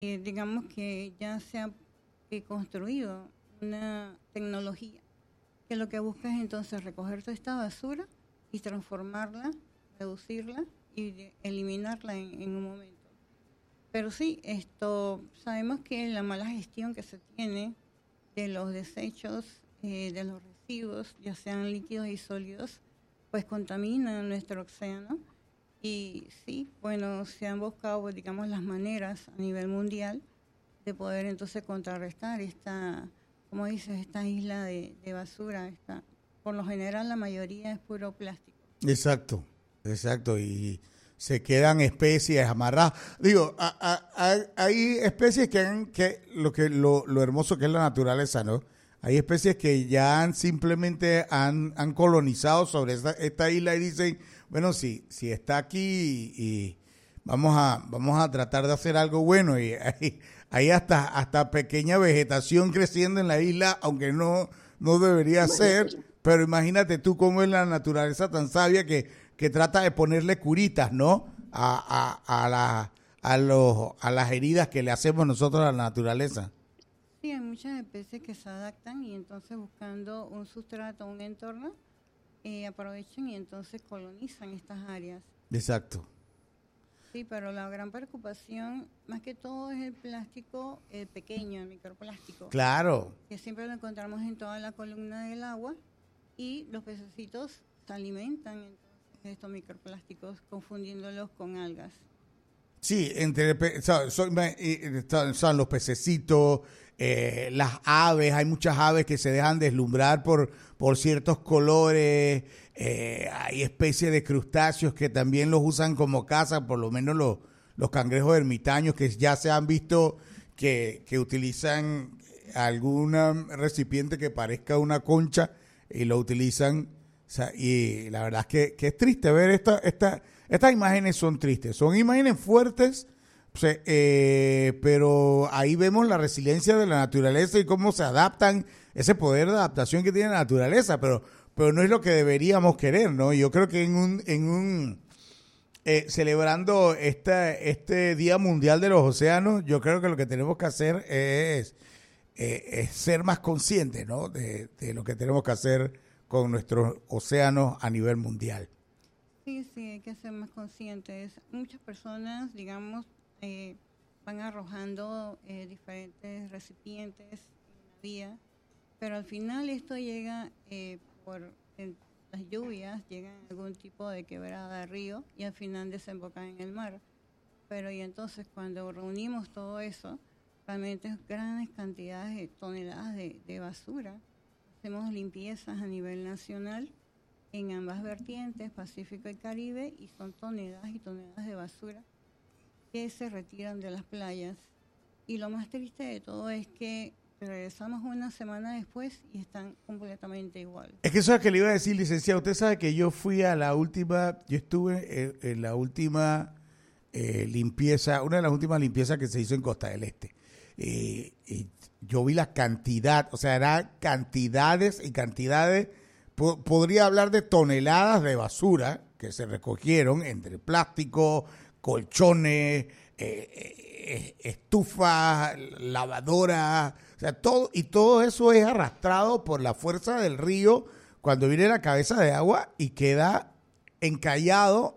digamos que ya se ha construido una tecnología que lo que busca es entonces recoger toda esta basura y transformarla, reducirla y eliminarla en un momento. Pero sí, esto sabemos que la mala gestión que se tiene de los desechos, de los residuos, ya sean líquidos y sólidos, pues contamina nuestro océano. Y sí, bueno, se han buscado, pues, digamos, las maneras a nivel mundial de poder entonces contrarrestar esta, como dices, esta isla de basura. Por lo general la mayoría es puro plástico. Exacto, exacto. Y se quedan especies amarradas. Digo, hay especies lo hermoso que es la naturaleza, ¿no? Hay especies que ya simplemente han colonizado sobre esta isla y dicen, bueno, si está aquí y vamos a tratar de hacer algo bueno. Y hay hasta pequeña vegetación creciendo en la isla, aunque no debería ser. Pero imagínate tú cómo es la naturaleza tan sabia que trata de ponerle curitas, ¿no? A las heridas que le hacemos nosotros a la naturaleza. Sí, hay muchas especies que se adaptan y entonces buscando un sustrato, un entorno, aprovechan y entonces colonizan estas áreas. Exacto. Sí, pero la gran preocupación, más que todo, es el plástico pequeño, el microplástico, Claro. que siempre lo encontramos en toda la columna del agua y los pececitos se alimentan entonces de estos microplásticos confundiéndolos con algas. Sí, son los pececitos, las aves, hay muchas aves que se dejan deslumbrar por ciertos colores, hay especies de crustáceos que también los usan como caza, por lo menos los cangrejos ermitaños que ya se han visto que utilizan algún recipiente que parezca una concha y lo utilizan, o sea, y la verdad es que es triste ver estas imágenes son tristes, son imágenes fuertes, pero ahí vemos la resiliencia de la naturaleza y cómo se adaptan, ese poder de adaptación que tiene la naturaleza, pero no es lo que deberíamos querer, ¿no? Yo creo que celebrando este Día Mundial de los Océanos, yo creo que lo que tenemos que hacer es ser más conscientes, ¿no? De lo que tenemos que hacer con nuestros océanos a nivel mundial. Sí, sí, hay que ser más conscientes. Muchas personas, digamos, van arrojando diferentes recipientes en la vía, pero al final esto llega por las lluvias, llega en algún tipo de quebrada de río y al final desemboca en el mar. Pero y entonces cuando reunimos todo eso, realmente es grandes cantidades de toneladas de basura. Hacemos limpiezas a nivel nacional en ambas vertientes, Pacífico y Caribe, y son toneladas y toneladas de basura que se retiran de las playas. Y lo más triste de todo es que regresamos una semana después y están completamente igual. Es que eso es lo que le iba a decir, licenciado. Usted sabe que yo estuve en la última limpieza, una de las últimas limpiezas que se hizo en Costa del Este. Y yo vi la cantidad, o sea, eran cantidades y cantidades, podría hablar de toneladas de basura que se recogieron entre plástico, colchones, estufas, lavadoras, o sea, todo eso es arrastrado por la fuerza del río cuando viene la cabeza de agua y queda encallado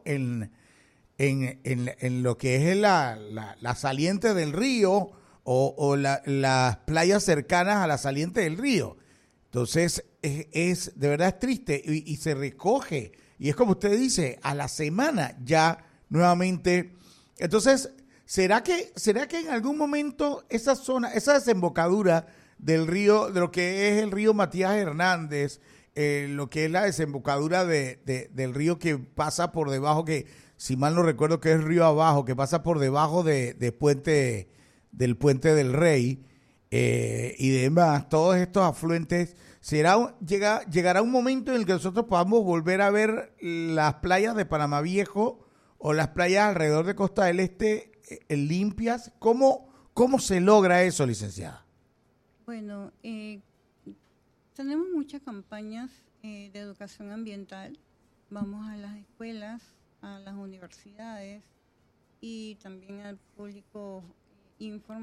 en lo que es la saliente del río o las playas cercanas a la saliente del río. Entonces, de verdad es triste y se recoge. Y es como usted dice, a la semana ya nuevamente. Entonces, ¿será que en algún momento esa zona, esa desembocadura del río, de lo que es el río Matías Hernández, lo que es la desembocadura del río que pasa por debajo, que si mal no recuerdo que es río abajo, que pasa por debajo del puente del Rey y demás, todos estos afluentes, llegará un momento en el que nosotros podamos volver a ver las playas de Panamá Viejo o las playas alrededor de Costa del Este limpias? ¿Cómo se logra eso, licenciada? Bueno, tenemos muchas campañas de educación ambiental. Vamos a las escuelas, a las universidades y también al público información